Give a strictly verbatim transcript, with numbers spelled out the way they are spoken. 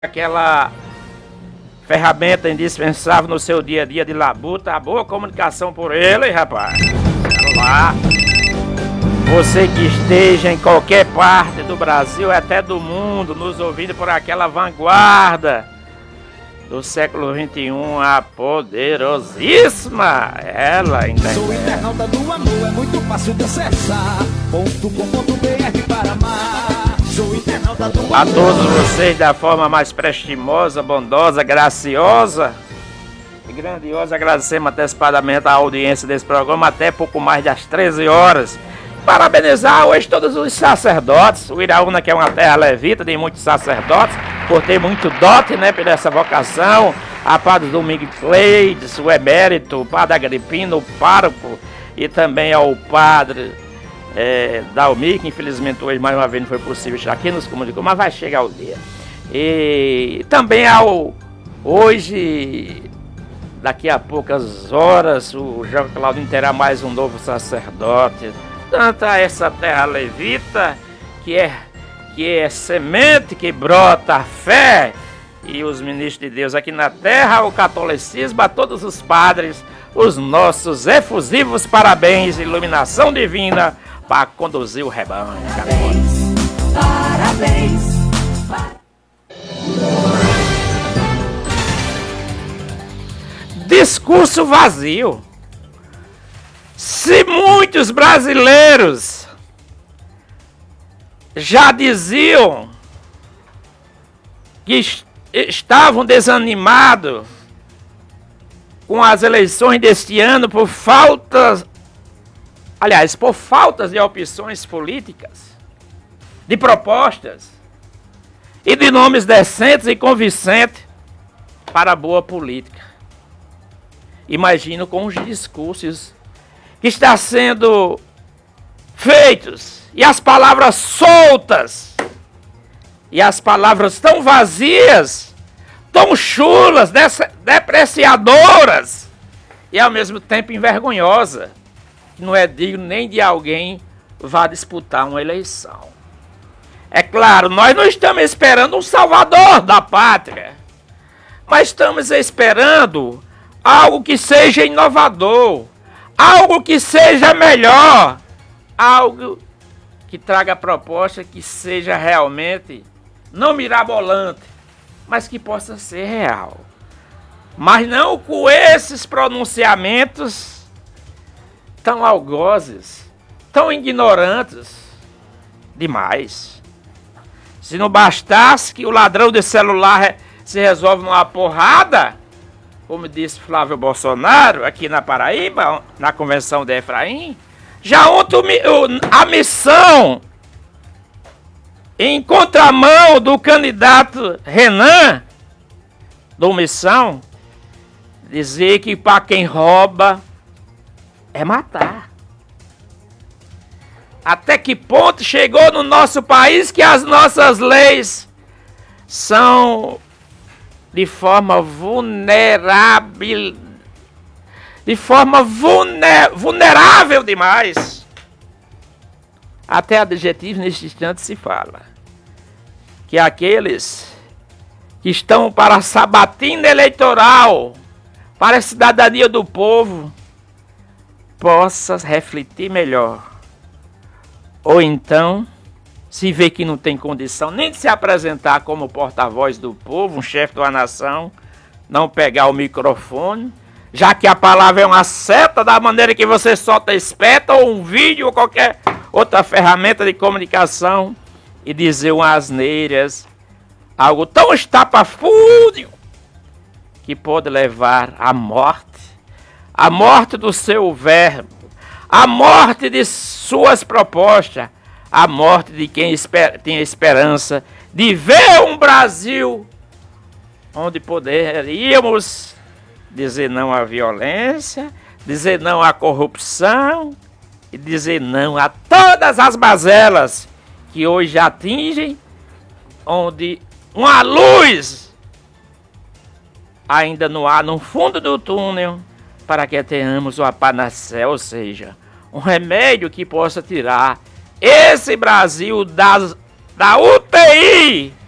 Aquela ferramenta indispensável no seu dia a dia de labuta, a boa comunicação por ele, rapaz. Celular. Você que esteja em qualquer parte do Brasil, até do mundo, nos ouvindo por aquela vanguarda do século vinte e um, a poderosíssima, ela ainda. Sou internauta do amor, é muito fácil de acessar. ponto com ponto br para amar. Sou internauta do amor. A todos vocês da forma mais prestimosa, bondosa, graciosa e grandiosa, agradecemos antecipadamente a audiência desse programa até pouco mais das treze horas. Parabenizar hoje todos os sacerdotes. O Iraúna, que é uma terra levita, tem muitos sacerdotes, por ter muito dote, né, por essa vocação. A Padre Domingo Cleides, o emérito, o Padre Agripino, o pároco, e também ao Padre é, Dalmir, que infelizmente hoje mais uma vez não foi possível estar aqui, nos comunicou, mas vai chegar o dia. E também ao, hoje, daqui a poucas horas, o João Claudinho terá mais um novo sacerdote. Tanto a essa terra levita, que é, que é semente que brota a fé, e os ministros de Deus aqui na terra, o catolicismo, a todos os padres, os nossos efusivos parabéns, iluminação divina para conduzir o rebanho. Parabéns, parabéns. Discurso vazio. Se muitos brasileiros já diziam que est- estavam desanimados com as eleições deste ano por falta, aliás, por faltas de opções políticas, de propostas e de nomes decentes e convincentes para a boa política. Imagino com os discursos que está sendo feitos, e as palavras soltas, e as palavras tão vazias, tão chulas, depreciadoras, e ao mesmo tempo envergonhosa, que não é digno nem de alguém vá disputar uma eleição. É claro, nós não estamos esperando um salvador da pátria, mas estamos esperando algo que seja inovador, algo que seja melhor, algo que traga proposta que seja realmente, não mirabolante, mas que possa ser real. Mas não com esses pronunciamentos tão algozes, tão ignorantes demais. Se não bastasse que o ladrão de celular se resolve numa porrada, como disse Flávio Bolsonaro, aqui na Paraíba, na convenção de Efraim, já ontem a missão em contramão do candidato Renan, do Missão, dizer que para quem rouba é matar. Até que ponto chegou no nosso país que as nossas leis são de forma vulnerável, de forma vulner, vulnerável demais. Até adjetivo neste instante se fala. Que aqueles que estão para a sabatina eleitoral, para a cidadania do povo, possa refletir melhor. Ou então, se vê que não tem condição nem de se apresentar como porta-voz do povo, um chefe de uma nação, não pegar o microfone, já que a palavra é uma seta, da maneira que você solta espeta, ou um vídeo, ou qualquer outra ferramenta de comunicação, e dizer umas asneiras, algo tão estapafúrdio, que pode levar à morte, à morte do seu verbo, à morte de suas propostas, a morte de quem esper, tem a esperança de ver um Brasil onde poderíamos dizer não à violência, dizer não à corrupção e dizer não a todas as mazelas que hoje atingem, onde uma luz ainda não há no fundo do túnel para que tenhamos uma panacea, ou seja, um remédio que possa tirar esse Brasil das, da U T I